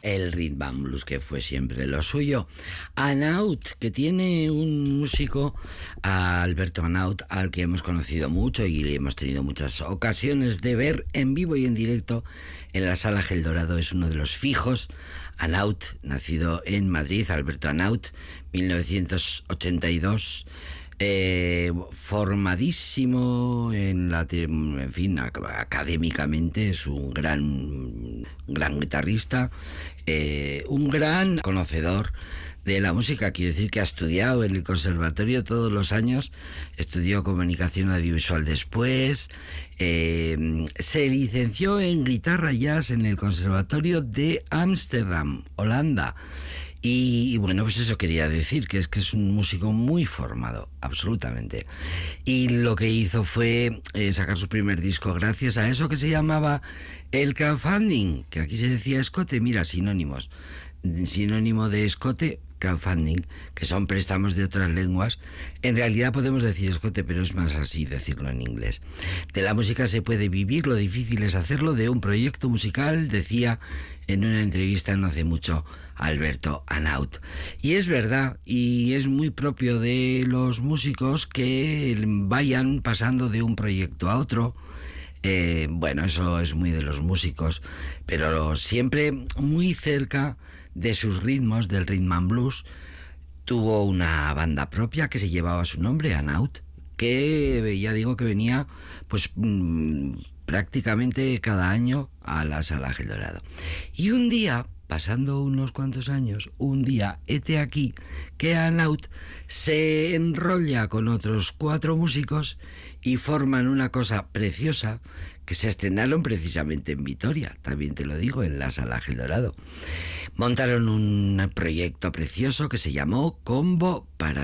el rhythm and blues, que fue siempre lo suyo. Hanaud, que tiene un músico, a Alberto Hanaud, al que hemos conocido mucho y hemos tenido muchas ocasiones de ver en vivo y en directo en la Sala Gel Dorado. Es uno de los fijos. Hanaud, nacido en Madrid, Alberto Hanaud, 1982, formadísimo en fin, académicamente. Es un gran guitarrista, un gran conocedor de la música. Quiero decir que ha estudiado en el conservatorio todos los años, estudió comunicación audiovisual después, se licenció en guitarra jazz en el conservatorio de Ámsterdam, Holanda. Y bueno, pues eso quería decir, que es un músico muy formado, absolutamente. Y lo que hizo fue sacar su primer disco gracias a eso que se llamaba el crowdfunding, que aquí se decía escote. Mira, sinónimos. Sinónimo de escote, crowdfunding, que son préstamos de otras lenguas. En realidad podemos decir escote, pero es más así decirlo en inglés. De la música se puede vivir, lo difícil es hacerlo. De un proyecto musical, decía en una entrevista no hace mucho Alberto Hanaud. Y es verdad, y es muy propio de los músicos que vayan pasando de un proyecto a otro. Bueno, eso es muy de los músicos, pero siempre muy cerca de sus ritmos, del rhythm and blues. Tuvo una banda propia que se llevaba su nombre, Hanaud, que ya digo que venía pues prácticamente cada año a la Sala Gel Dorado. Y un día, pasando unos cuantos años, un día, hete aquí, que Hanaud se enrolla con otros 4 músicos y forman una cosa preciosa que se estrenaron precisamente en Vitoria, también te lo digo, en la Sala Gel Dorado. Montaron un proyecto precioso que se llamó Combo para